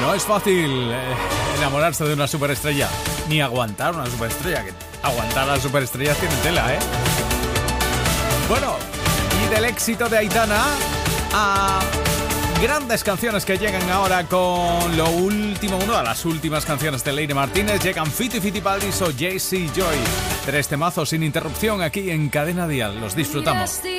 No es fácil enamorarse de una superestrella, ni aguantar una superestrella, que aguantar a las superestrellas tiene tela, ¿eh? Bueno, y del éxito de Aitana a grandes canciones que llegan ahora con lo último, una de las últimas canciones de Leire Martínez. Llegan Fiti Fitipaldis o Jay-Z Joy. 3 temazos sin interrupción aquí en Cadena Dial. Los disfrutamos.